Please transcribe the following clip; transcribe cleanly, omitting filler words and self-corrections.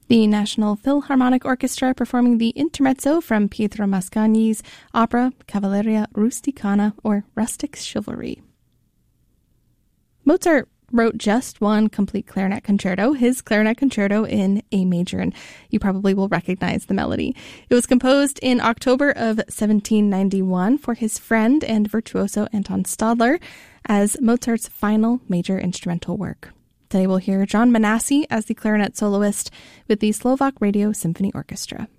The National Philharmonic Orchestra performing the intermezzo from Pietro Mascagni's opera Cavalleria Rusticana, or Rustic Chivalry. Mozart wrote just one complete clarinet concerto, his Clarinet Concerto in A major, and you probably will recognize the melody. It was composed in October of 1791 for his friend and virtuoso Anton Stadler as Mozart's final major instrumental work. Today we'll hear John Manassi as the clarinet soloist with the Slovak Radio Symphony Orchestra.